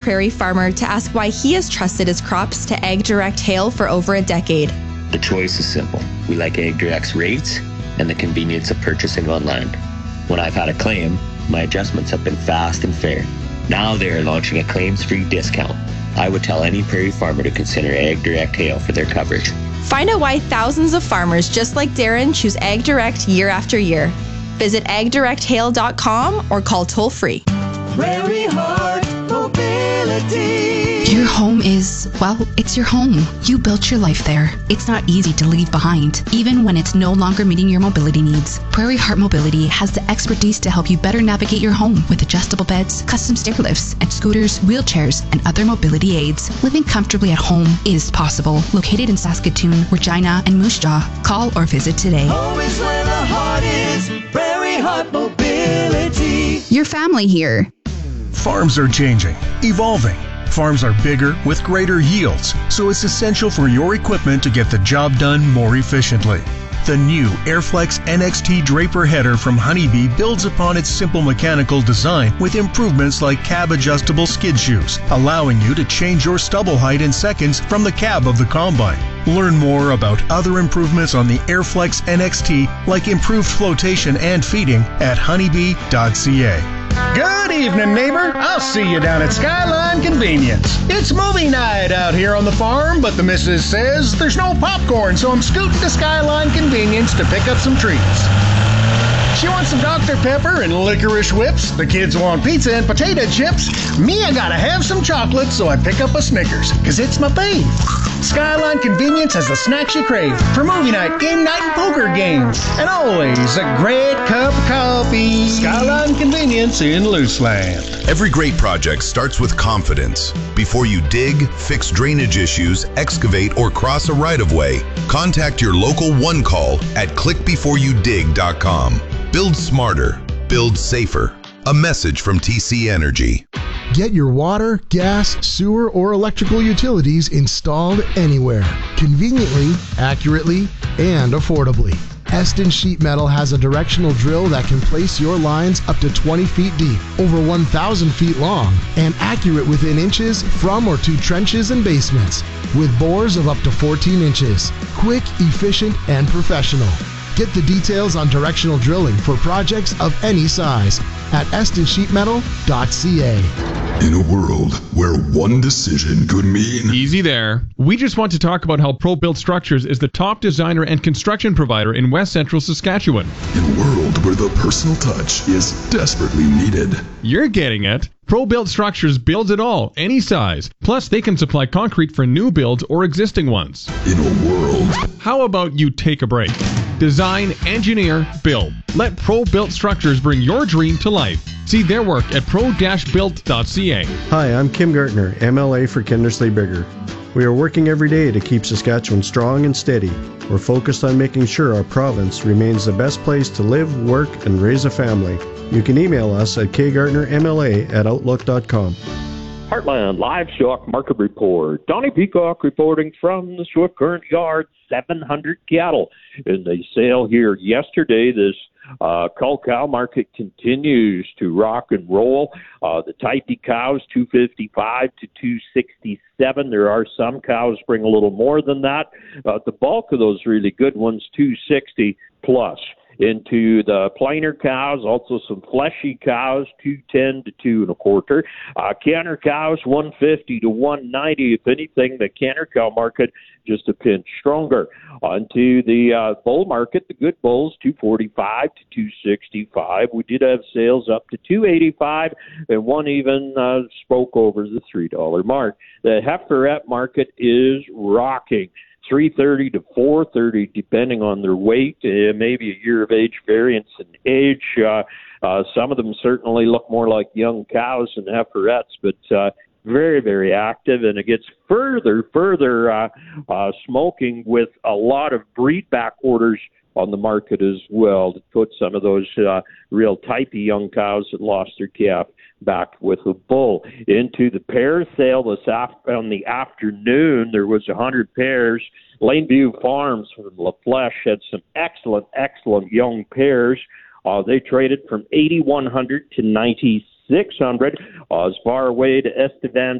Prairie farmer to ask why he has trusted his crops to AgDirect Hail for over a decade. The choice is simple. We like AgDirect's rates and the convenience of purchasing online. When I've had a claim, my adjustments have been fast and fair. Now they're launching a claims-free discount. I would tell any prairie farmer to consider AgDirect Hail for their coverage. Find out why thousands of farmers just like Darren choose AgDirect year after year. Visit agdirecthail.com or call toll-free. Prairie Heart Mobility. Your home is, well, it's your home. You built your life there. It's not easy to leave behind, even when it's no longer meeting your mobility needs. Prairie Heart Mobility has the expertise to help you better navigate your home with adjustable beds, custom stair lifts, and scooters, wheelchairs, and other mobility aids. Living comfortably at home is possible. Located in Saskatoon, Regina, and Moose Jaw. Call or visit today. Home is where the heart is. Prairie Heart Mobility. Your family here. Farms are changing, evolving. Farms are bigger with greater yields, so it's essential for your equipment to get the job done more efficiently. The new Airflex NXT Draper header from Honeybee builds upon its simple mechanical design with improvements like cab-adjustable skid shoes, allowing you to change your stubble height in seconds from the cab of the combine. Learn more about other improvements on the Airflex NXT, like improved flotation and feeding, at honeybee.ca. Good evening, neighbor. I'll see you down at Skyline Convenience. It's movie night out here on the farm, but the missus says there's no popcorn, so I'm scooting to Skyline Convenience to pick up some treats. She wants some Dr. Pepper and licorice whips. The kids want pizza and potato chips. Me, I gotta have some chocolate, so I pick up a Snickers, 'cause it's my fave. Skyline Convenience has the snacks you crave for movie night, game night, and poker games. And always a great cup of coffee. Skyline Convenience in Luceland. Every great project starts with confidence. Before you dig, fix drainage issues, excavate, or cross a right-of-way, contact your local One Call at clickbeforeyoudig.com. Build smarter. Build safer. A message from TC Energy. Get your water, gas, sewer, or electrical utilities installed anywhere, conveniently, accurately, and affordably. Eston Sheet Metal has a directional drill that can place your lines up to 20 feet deep, over 1,000 feet long, and accurate within inches from or to trenches and basements, with bores of up to 14 inches. Quick, efficient, and professional. Get the details on directional drilling for projects of any size at estonsheetmetal.ca. In a world where one decision could mean... Easy there. We just want to talk about how ProBuilt Structures is the top designer and construction provider in West Central Saskatchewan. In a world where the personal touch is desperately needed. You're getting it. ProBuilt Structures builds it all, any size. Plus, they can supply concrete for new builds or existing ones. In a world... How about you take a break? Design, engineer, build. Let ProBuilt Structures bring your dream to life. See their work at pro-built.ca. Hi, I'm Kim Gartner, MLA for Kindersley Bigger. We are working every day to keep Saskatchewan strong and steady. We're focused on making sure our province remains the best place to live, work, and raise a family. You can email us at kgartnermla@outlook.com. Heartland Livestock Market Report. Donnie Peacock reporting from the Swift Current Yard. 700 cattle in the sale here yesterday. This cull cow market continues to rock and roll. The Typee cows, 255 to 267. There are some cows bring a little more than that. The bulk of those really good ones, 260 plus. Into the plainer cows, also some fleshy cows, 210 to 2 1/4. Canner cows, 150 to 190. If anything, the canner cow market just a pinch stronger. Onto the bull market, the good bulls, 245 to 265. We did have sales up to 285, and one even spoke over the $3 mark. The heiferette market is rocking. 330 to 430, depending on their weight, maybe a year of age variance in age. Some of them certainly look more like young cows than heiferettes, but very, very active, and it gets further smoking with a lot of breed back orders on the market as well to put some of those real typey young cows that lost their calf back with a bull. Into the pair sale on the afternoon, there was 100 pairs. Laneview Farms from La Flèche had some excellent young pairs. They traded from 8,100 to 9,600. As far away to Estevan